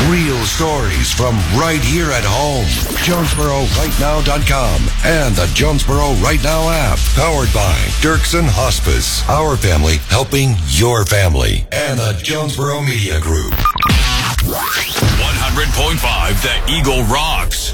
Real stories from right here at home. JonesboroRightNow.com and the Jonesboro Right Now app. Powered by Dirksen Hospice. Our family helping your family. And the Jonesboro Media Group. 100.5 The Eagle rocks.